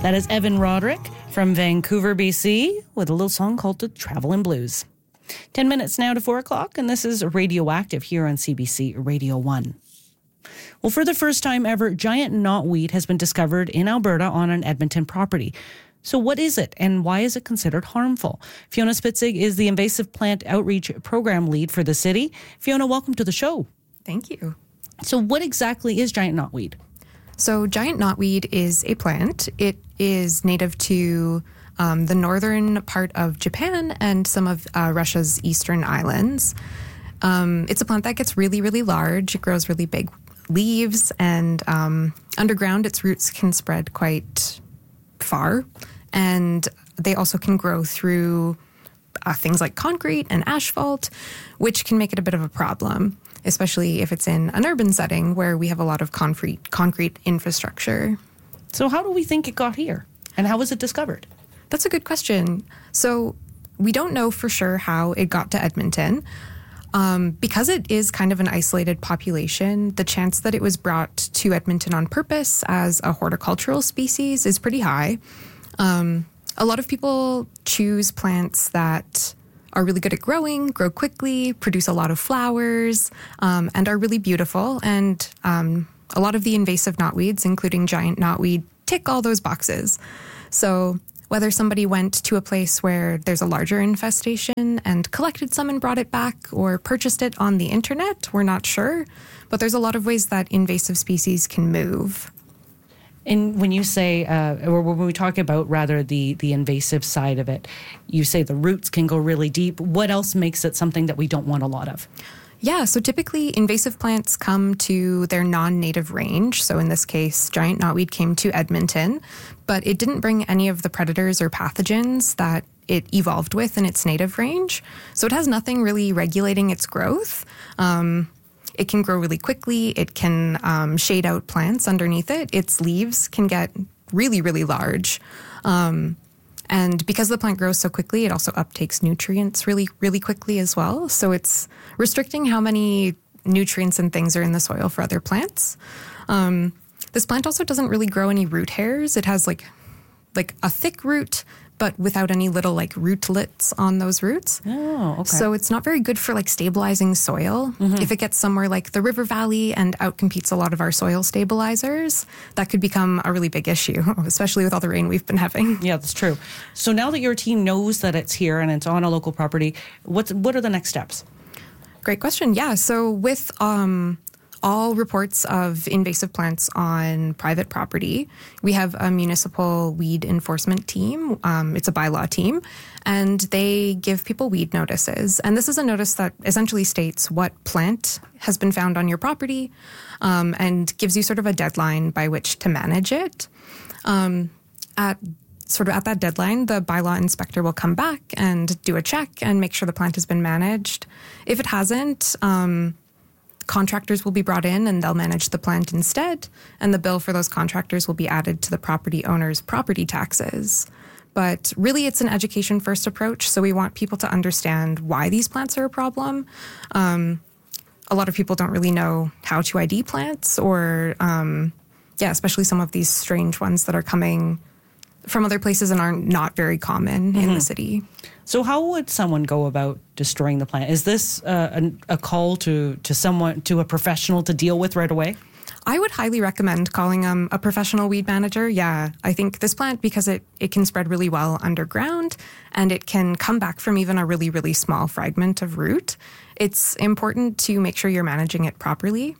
That is Evan Roderick from Vancouver, BC, with a little song called The Travelin' Blues. 10 minutes now to 4 o'clock, and this is Radioactive here on CBC Radio 1. Well, for the first time ever, giant knotweed has been discovered in Alberta on an Edmonton property. So what is it, and why is it considered harmful? Fiona Spitzig is the Invasive Plant Outreach Program Lead for the city. Fiona, welcome to the show. Thank you. So what exactly is giant knotweed? So giant knotweed is a plant. It is native to the northern part of Japan and some of Russia's eastern islands. It's a plant that gets really, really large. It grows really big leaves, and underground its roots can spread quite far. And they also can grow through things like concrete and asphalt, which can make it a bit of a problem, especially if it's in an urban setting where we have a lot of concrete infrastructure. So how do we think it got here? And how was it discovered? That's a good question. So we don't know for sure how it got to Edmonton. Because it is kind of an isolated population, the chance that it was brought to Edmonton on purpose as a horticultural species is pretty high. A lot of people choose plants that are really good at growing, grow quickly, produce a lot of flowers, and are really beautiful. And a lot of the invasive knotweeds, including giant knotweed, tick all those boxes. So whether somebody went to a place where there's a larger infestation and collected some and brought it back, or purchased it on the internet, we're not sure. But there's a lot of ways that invasive species can move. And when you say, or when we talk about rather the invasive side of it, you say the roots can go really deep. What else makes it something that we don't want a lot of? Yeah, so typically invasive plants come to their non-native range. So in this case, giant knotweed came to Edmonton, but it didn't bring any of the predators or pathogens that it evolved with in its native range. So it has nothing really regulating its growth. It can grow really quickly. It can shade out plants underneath it. Its leaves can get really, really large. And because the plant grows so quickly, it also uptakes nutrients really, really quickly as well. So it's restricting how many nutrients and things are in the soil for other plants. This plant also doesn't really grow any root hairs. It has like a thick root, but without any little like rootlets on those roots. Oh, okay. So it's not very good for like stabilizing soil. Mm-hmm. If it gets somewhere like the river valley and outcompetes a lot of our soil stabilizers, that could become a really big issue, especially with all the rain we've been having. Yeah, that's true. So now that your team knows that it's here and it's on a local property, what are the next steps? Great question. Yeah. So with all reports of invasive plants on private property, we have a municipal weed enforcement team. It's a bylaw team, and they give people weed notices. And this is a notice that essentially states what plant has been found on your property, and gives you sort of a deadline by which to manage it. At that deadline, the bylaw inspector will come back and do a check and make sure the plant has been managed. If it hasn't, contractors will be brought in and they'll manage the plant instead, and the bill for those contractors will be added to the property owner's property taxes. But really, it's an education-first approach, so we want people to understand why these plants are a problem. A lot of people don't really know how to ID plants, or, especially some of these strange ones that are coming from other places and are not very common in the city. So how would someone go about destroying the plant? Is this a call to someone, to a professional to deal with right away? I would highly recommend calling a professional weed manager. Yeah, I think this plant, because it can spread really well underground and it can come back from even a really, really small fragment of root, it's important to make sure you're managing it properly.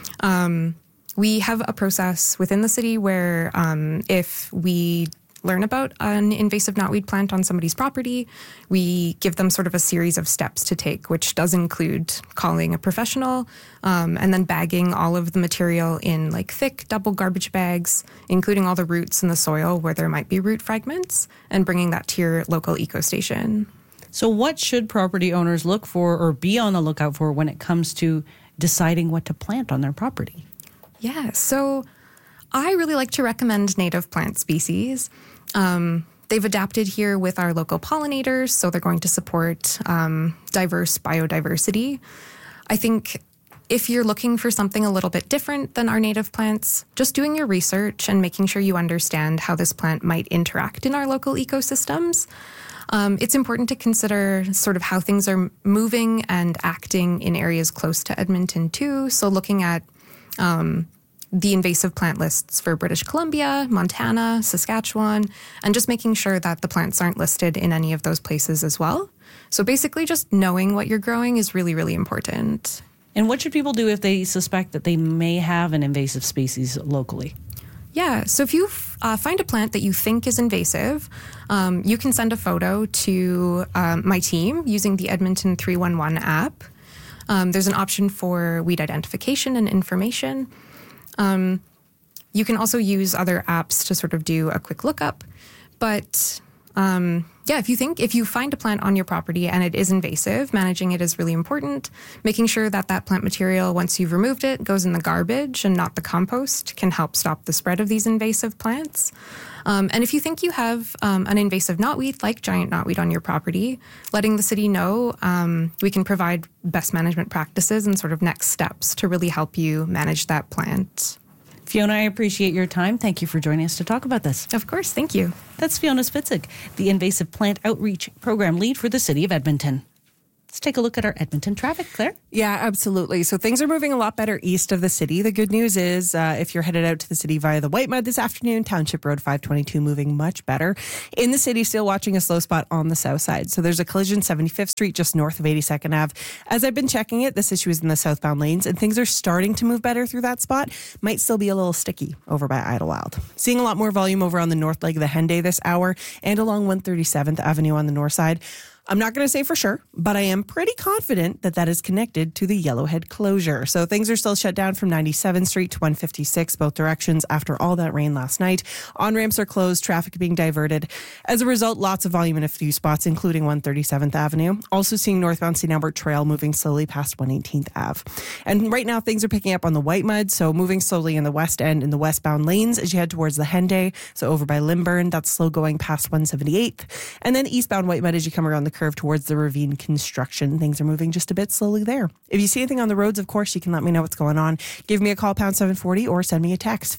We have a process within the city where if we learn about an invasive knotweed plant on somebody's property, we give them sort of a series of steps to take, which does include calling a professional, and then bagging all of the material in like thick double garbage bags, including all the roots in the soil where there might be root fragments, and bringing that to your local eco-station. So what should property owners look for or be on the lookout for when it comes to deciding what to plant on their property? Yeah, so I really like to recommend native plant species. They've adapted here with our local pollinators, so they're going to support diverse biodiversity. I think If you're looking for something a little bit different than our native plants, just doing your research and making sure you understand how this plant might interact in our local ecosystems. It's important to consider sort of how things are moving and acting in areas close to Edmonton too. So looking at the invasive plant lists for British Columbia, Montana, Saskatchewan, and just making sure that the plants aren't listed in any of those places as well. So basically just knowing what you're growing is really, really important. And what should people do if they suspect that they may have an invasive species locally? Yeah, so if you find a plant that you think is invasive, you can send a photo to my team using the Edmonton 311 app. There's an option for weed identification and information. You can also use other apps to sort of do a quick lookup. But if you find a plant on your property and it is invasive, managing it is really important. Making sure that that plant material, once you've removed it, goes in the garbage and not the compost can help stop the spread of these invasive plants. And if you think you have an invasive knotweed, like giant knotweed on your property, letting the city know, we can provide best management practices and sort of next steps to really help you manage that plant. Fiona, I appreciate your time. Thank you for joining us to talk about this. Of course, thank you. That's Fiona Spitzig, the Invasive Plant Outreach Program Lead for the City of Edmonton. Let's take a look at our Edmonton traffic, Claire. Yeah, absolutely. So things are moving a lot better east of the city. The good news is if you're headed out to the city via the Whitemud this afternoon, Township Road 522 moving much better. In the city, still watching a slow spot on the south side. So there's a collision 75th Street just north of 82nd Ave. As I've been checking it, this issue is in the southbound lanes and things are starting to move better through that spot. Might still be a little sticky over by Idlewild. Seeing a lot more volume over on the north leg of the Henday this hour and along 137th Avenue on the north side. I'm not going to say for sure, but I am pretty confident that that is connected to the Yellowhead closure. So things are still shut down from 97th Street to 156, both directions after all that rain last night. On-ramps are closed, traffic being diverted. As a result, lots of volume in a few spots, including 137th Avenue. Also seeing northbound St. Albert Trail moving slowly past 118th Ave. And right now, things are picking up on the Whitemud, so moving slowly in the west end in the westbound lanes as you head towards the Henday. So over by Lymburn, that's slow going past 178th. And then eastbound Whitemud as you come around the curve towards the Ravine construction. Things are moving just a bit slowly there. If you see anything on the roads, of course, you can let me know what's going on. Give me a call, pound 740, or send me a text,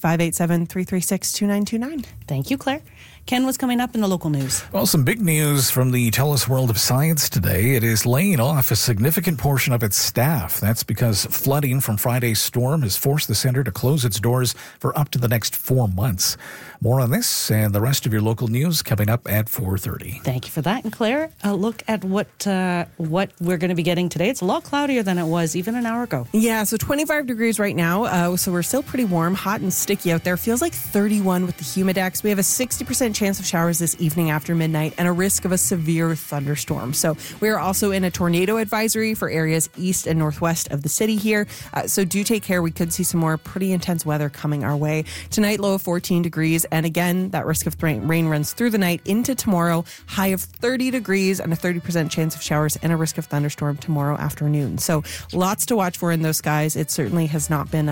587-336-2929. Thank you, Claire. Ken, what's coming up in the local news? Well, some big news from the TELUS World of Science today. It is laying off a significant portion of its staff. That's because flooding from Friday's storm has forced the center to close its doors for up to the next 4 months. More on this and the rest of your local news coming up at 4:30. Thank you for that. And Claire, a look at what we're going to be getting today. It's a lot cloudier than it was even an hour ago. Yeah, so 25 degrees right now. So we're still pretty warm, hot and sticky out there. Feels like 31 with the humidex. We have a 60% chance of showers this evening after midnight and a risk of a severe thunderstorm. So we are also in a tornado advisory for areas east and northwest of the city here. So do take care. We could see some more pretty intense weather coming our way. Tonight, low of 14 degrees. And again, that risk of rain runs through the night into tomorrow. High of 30 degrees and a 30% chance of showers and a risk of thunderstorm tomorrow afternoon. So lots to watch for in those skies. It certainly has not been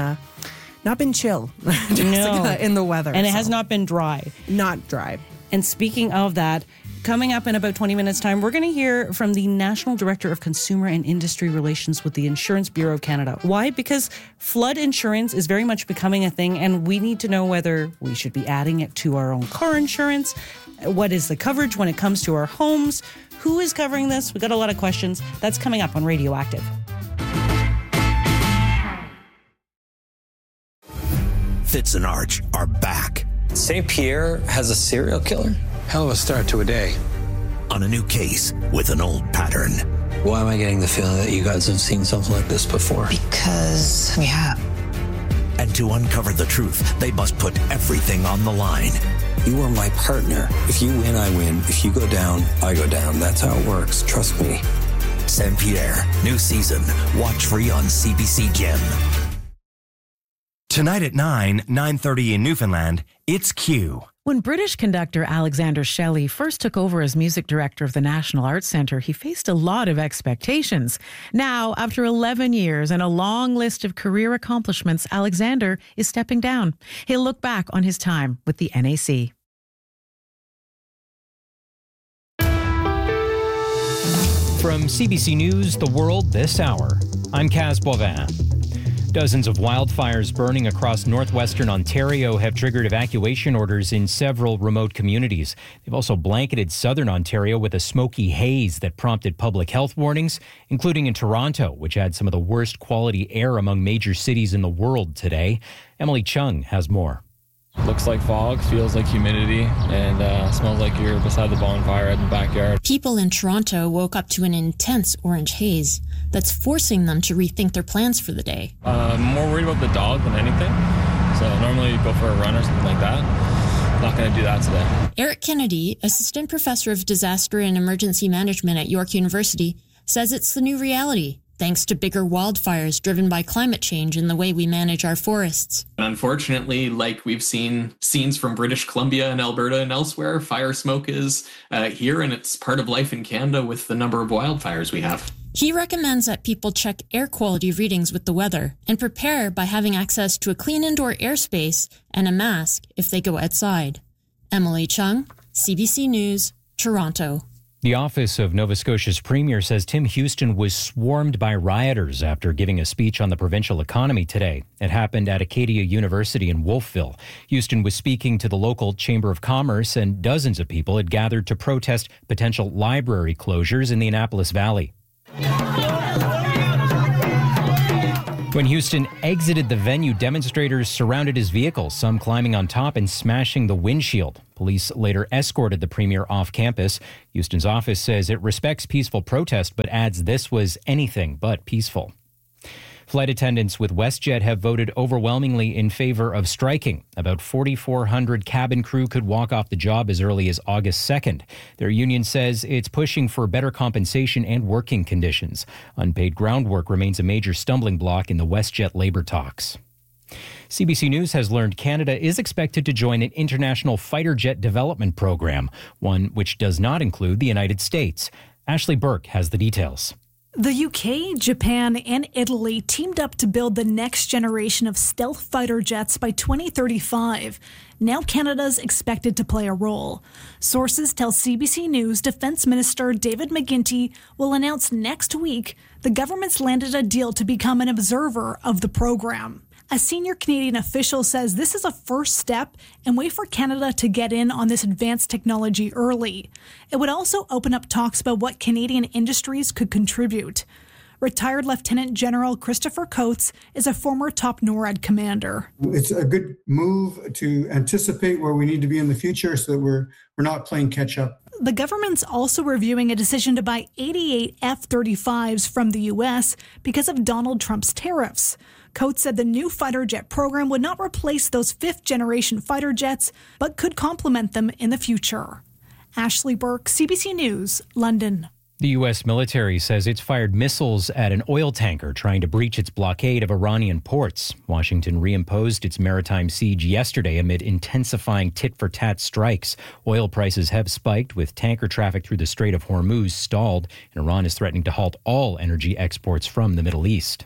chill in the weather. And it has not been dry. Not dry. And speaking of that, coming up in about 20 minutes' time, we're going to hear from the National Director of Consumer and Industry Relations with the Insurance Bureau of Canada. Why? Because flood insurance is very much becoming a thing, and we need to know whether we should be adding it to our own car insurance. What is the coverage when it comes to our homes? Who is covering this? We got a lot of questions. That's coming up on Radioactive. Fitz and Arch are back. St. Pierre has a serial killer? Hell of a start to a day. On a new case with an old pattern. Why am I getting the feeling that you guys have seen something like this before? Because we have. And to uncover the truth, they must put everything on the line. You are my partner. If you win, I win. If you go down, I go down. That's how it works. Trust me. St. Pierre, new season. Watch free on CBC Gem. Tonight at 9:30 in Newfoundland, it's Q. When British conductor Alexander Shelley first took over as music director of the National Arts Centre, he faced a lot of expectations. Now, after 11 years and a long list of career accomplishments, Alexander is stepping down. He'll look back on his time with the NAC. From CBC News, The World This Hour, I'm Kaz Boivin. Dozens of wildfires burning across northwestern Ontario have triggered evacuation orders in several remote communities. They've also blanketed southern Ontario with a smoky haze that prompted public health warnings, including in Toronto, which had some of the worst quality air among major cities in the world today. Emily Chung has more. Looks like fog, feels like humidity, and smells like you're beside the bonfire in the backyard. People in Toronto woke up to an intense orange haze that's forcing them to rethink their plans for the day. More worried about the dog than anything. So normally go for a run or something like that. Not going to do that today. Eric Kennedy, assistant professor of disaster and emergency management at York University, says it's the new reality, thanks to bigger wildfires driven by climate change and the way we manage our forests. Unfortunately, like we've seen scenes from British Columbia and Alberta and elsewhere, fire smoke is here, and it's part of life in Canada with the number of wildfires we have. He recommends that people check air quality readings with the weather and prepare by having access to a clean indoor airspace and a mask if they go outside. Emily Chung, CBC News, Toronto. The office of Nova Scotia's premier says Tim Houston was swarmed by rioters after giving a speech on the provincial economy today. It happened at Acadia University in Wolfville. Houston was speaking to the local Chamber of Commerce, and dozens of people had gathered to protest potential library closures in the Annapolis Valley. When Houston exited the venue, demonstrators surrounded his vehicle, some climbing on top and smashing the windshield. Police later escorted the premier off campus. Houston's office says it respects peaceful protest, but adds this was anything but peaceful. Flight attendants with WestJet have voted overwhelmingly in favor of striking. About 4,400 cabin crew could walk off the job as early as August 2nd. Their union says it's pushing for better compensation and working conditions. Unpaid groundwork remains a major stumbling block in the WestJet labor talks. CBC News has learned Canada is expected to join an international fighter jet development program, one which does not include the United States. Ashley Burke has the details. The UK, Japan, and Italy teamed up to build the next generation of stealth fighter jets by 2035. Now Canada's expected to play a role. Sources tell CBC News Defence Minister David McGuinty will announce next week the government's landed a deal to become an observer of the program. A senior Canadian official says this is a first step and way for Canada to get in on this advanced technology early. It would also open up talks about what Canadian industries could contribute. Retired Lieutenant General Christopher Coates is a former top NORAD commander. It's a good move to anticipate where we need to be in the future so that we're not playing catch up. The government's also reviewing a decision to buy 88 F-35s from the U.S. because of Donald Trump's tariffs. Coates said the new fighter jet program would not replace those fifth-generation fighter jets, but could complement them in the future. Ashley Burke, CBC News, London. The U.S. military says it's fired missiles at an oil tanker trying to breach its blockade of Iranian ports. Washington reimposed its maritime siege yesterday amid intensifying tit-for-tat strikes. Oil prices have spiked, with tanker traffic through the Strait of Hormuz stalled, and Iran is threatening to halt all energy exports from the Middle East.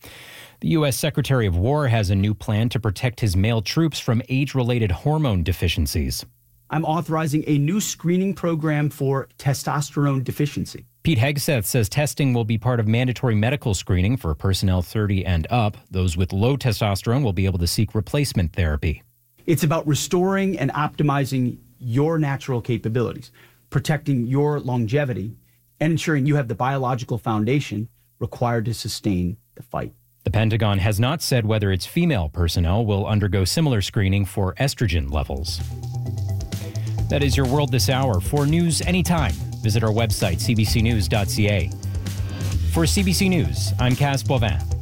The U.S. Secretary of War has a new plan to protect his male troops from age-related hormone deficiencies. I'm authorizing a new screening program for testosterone deficiency. Pete Hegseth says testing will be part of mandatory medical screening for personnel 30 and up. Those with low testosterone will be able to seek replacement therapy. It's about restoring and optimizing your natural capabilities, protecting your longevity, and ensuring you have the biological foundation required to sustain the fight. The Pentagon has not said whether its female personnel will undergo similar screening for estrogen levels. That is your World This Hour. For news anytime, visit our website, cbcnews.ca. For CBC News, I'm Cas Boivin.